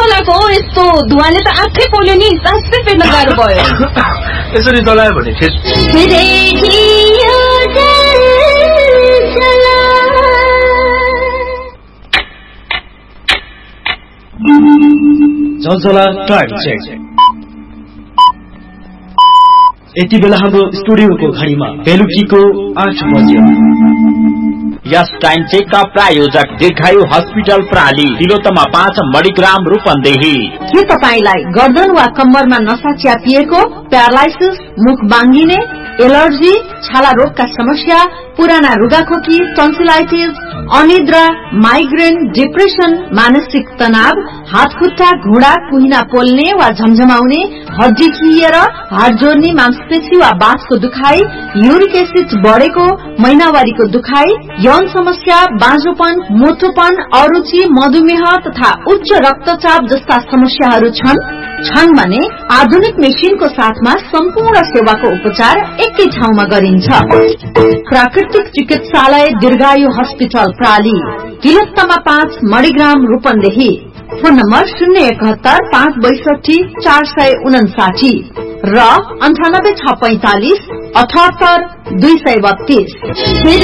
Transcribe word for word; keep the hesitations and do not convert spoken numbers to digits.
चलाएको यस्तो धुवाले त आँखै पोल्यो नि, सासै फेर्न गाह्रो भयो। यसरी चलायो भने झलझला टाइम चेक। यति बेला हाम्रो स्टुडियोको घडीमा बेलुकीको आठ बज्यो। यस टाइम चेकका प्रायोजक दीर्घायु हस्पिटल प्राली, तिलोत्तमा पाँच मणिग्राम रूपन्देही। के तपाईलाई गर्दन वा कम्मरमा नसा च्यापिएको, प्यारालाइसिस, मुख बाङ्गिने, एलर्जी, छाला रोगका समस्या, पुराना रुगाखोकी, टन्सिलाइटिस, अनिद्रा, माइग्रेन, डिप्रेसन, मानसिक तनाव, हातखुट्टा, घुँडा, कुहिना पोल्ने वा झमझमाउने, हड्डी खिएर, हात जोड्ने, मांसपेशी वा बाँसको दुखाई, युरिक एसिड बढेको, महिनावारीको दुखाई, यौन समस्या, बाँझोपन, मोटोपन, अरुचि, मधुमेह तथा उच्च रक्तचाप जस्ता समस्याहरू छन् छन् भने आधुनिक मेसिनको साथमा सम्पूर्ण सेवाको उपचार एकै ठाउँमा गरिन्छ। प्राकृतिक चिकित्सालय दीर्घायु हस्पिटल प्राली, तिलोत्तमा पाँच मणिग्राम रूपन्देही। फोन नम्बर शून्य एकहत्तर पाँच बैसठी चार सय उनासाठी र अन्ठानब्बे छ पैंतालिस अठहत्तर दुई सय बत्तीस।